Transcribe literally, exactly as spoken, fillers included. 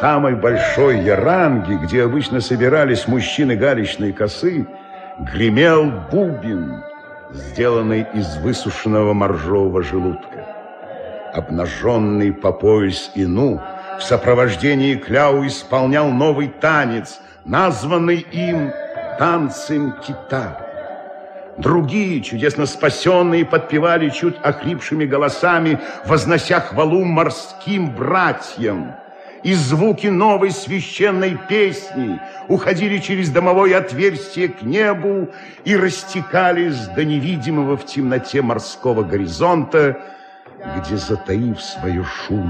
самой большой яранге, где обычно собирались мужчины галечной косы, гремел бубен, сделанный из высушенного моржового желудка. Обнаженный по пояс Ину в сопровождении Кляу исполнял новый танец, названный им танцем кита. Другие, чудесно спасенные, подпевали чуть охрипшими голосами, вознося хвалу морским братьям. И звуки новой священной песни уходили через домовое отверстие к небу и растекались до невидимого в темноте морского горизонта, где, затаив свою шумную